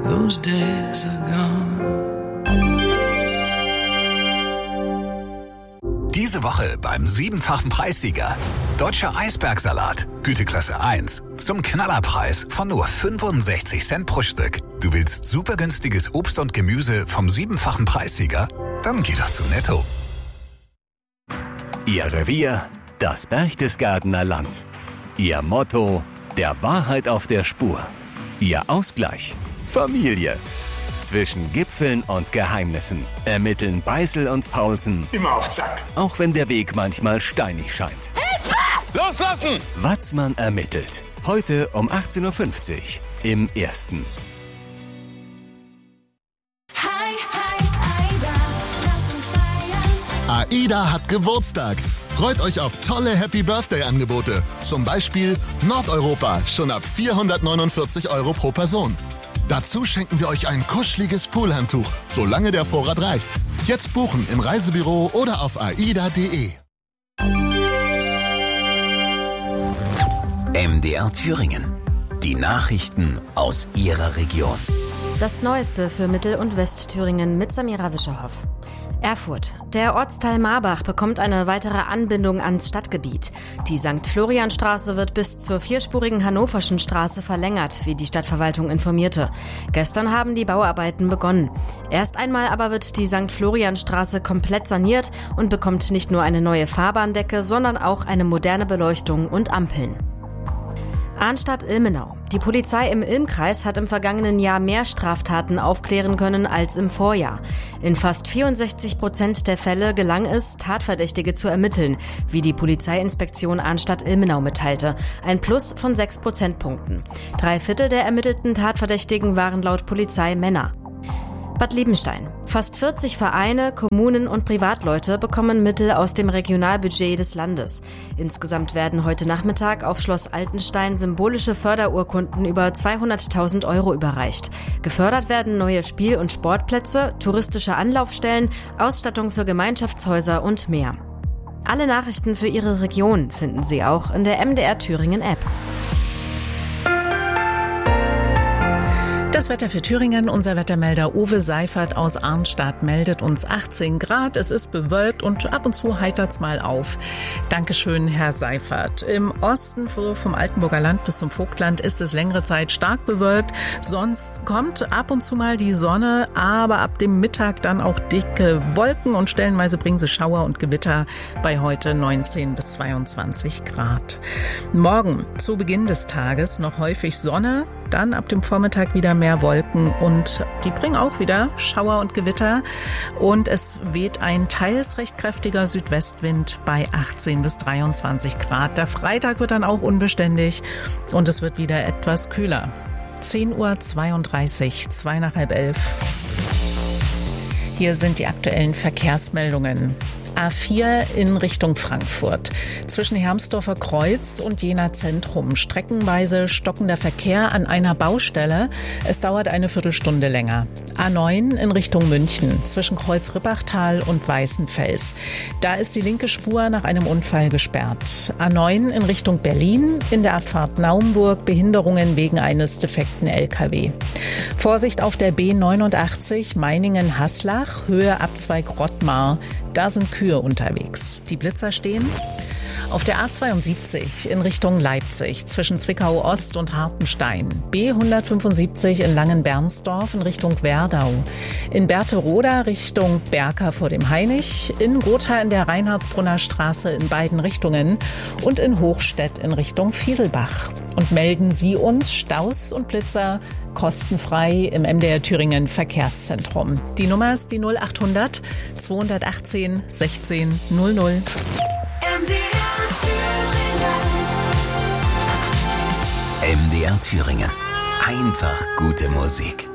those days are gone. Diese Woche beim 7-fachen Preissieger. Deutscher Eisbergsalat, Güteklasse 1. Zum Knallerpreis von nur 65 Cent pro Stück. Du willst super günstiges Obst und Gemüse vom 7-fachen Preissieger? Dann geh doch zu Netto. Ihr Revier, das Berchtesgadener Land. Ihr Motto, der Wahrheit auf der Spur. Ihr Ausgleich, Familie. Zwischen Gipfeln und Geheimnissen ermitteln Beißel und Paulsen. Immer auf Zack. Auch wenn der Weg manchmal steinig scheint. Hilfe! Loslassen! Watzmann ermittelt. Heute um 18.50 Uhr im Ersten. AIDA hat Geburtstag. Freut euch auf tolle Happy-Birthday-Angebote. Zum Beispiel Nordeuropa, schon ab 449 € pro Person. Dazu schenken wir euch ein kuscheliges Poolhandtuch, solange der Vorrat reicht. Jetzt buchen im Reisebüro oder auf aida.de. MDR Thüringen. Die Nachrichten aus Ihrer Region. Das Neueste für Mittel- und Westthüringen mit Samira Wischerhoff. Erfurt. Der Ortsteil Marbach bekommt eine weitere Anbindung ans Stadtgebiet. Die St. Florian-Straße wird bis zur vierspurigen Hannoverschen Straße verlängert, wie die Stadtverwaltung informierte. Gestern haben die Bauarbeiten begonnen. Erst einmal aber wird die St. Florian-Straße komplett saniert und bekommt nicht nur eine neue Fahrbahndecke, sondern auch eine moderne Beleuchtung und Ampeln. Arnstadt-Ilmenau. Die Polizei im Ilm-Kreis hat im vergangenen Jahr mehr Straftaten aufklären können als im Vorjahr. In fast 64% der Fälle gelang es, Tatverdächtige zu ermitteln, wie die Polizeiinspektion Arnstadt-Ilmenau mitteilte. Ein Plus von 6 Prozentpunkten. 3/4 der ermittelten Tatverdächtigen waren laut Polizei Männer. Bad Liebenstein. Fast 40 Vereine, Kommunen und Privatleute bekommen Mittel aus dem Regionalbudget des Landes. Insgesamt werden heute Nachmittag auf Schloss Altenstein symbolische Förderurkunden über 200.000 € überreicht. Gefördert werden neue Spiel- und Sportplätze, touristische Anlaufstellen, Ausstattung für Gemeinschaftshäuser und mehr. Alle Nachrichten für Ihre Region finden Sie auch in der MDR Thüringen App. Das Wetter für Thüringen. Unser Wettermelder Uwe Seifert aus Arnstadt meldet uns 18 Grad. Es ist bewölkt und ab und zu heitert's mal auf. Dankeschön, Herr Seifert. Im Osten vom Altenburger Land bis zum Vogtland ist es längere Zeit stark bewölkt. Sonst kommt ab und zu mal die Sonne, aber ab dem Mittag dann auch dicke Wolken und stellenweise bringen sie Schauer und Gewitter bei heute 19 bis 22 Grad. Morgen zu Beginn des Tages noch häufig Sonne, dann ab dem Vormittag wieder mehr Wolken und die bringen auch wieder Schauer und Gewitter und es weht ein teils recht kräftiger Südwestwind bei 18 bis 23 Grad. Der Freitag wird dann auch unbeständig und es wird wieder etwas kühler. 10.32 Uhr, 2 nach halb 11. Hier sind die aktuellen Verkehrsmeldungen. A4 in Richtung Frankfurt. Zwischen Hermsdorfer Kreuz und Jena Zentrum streckenweise stockender Verkehr an einer Baustelle. Es dauert eine Viertelstunde länger. A9 in Richtung München zwischen Kreuz-Rippachtal und Weißenfels. Da ist die linke Spur nach einem Unfall gesperrt. A9 in Richtung Berlin in der Abfahrt Naumburg Behinderungen wegen eines defekten LKW. Vorsicht auf der B89 Meiningen-Haslach, Höhe Abzweig Rottmar. Da sind Kühe unterwegs. Die Blitzer stehen. Auf der A72 in Richtung Leipzig zwischen Zwickau Ost und Hartenstein. B175 in Langenbernsdorf in Richtung Werdau. In Berthe-Roda Richtung Berka vor dem Hainich. In Gotha in der Reinhardsbrunner Straße in beiden Richtungen. Und in Hochstedt in Richtung Fieselbach. Und melden Sie uns Staus und Blitzer kostenfrei im MDR Thüringen Verkehrszentrum. Die Nummer ist die 0800 218 16 00. MDR Thüringen. Einfach gute Musik.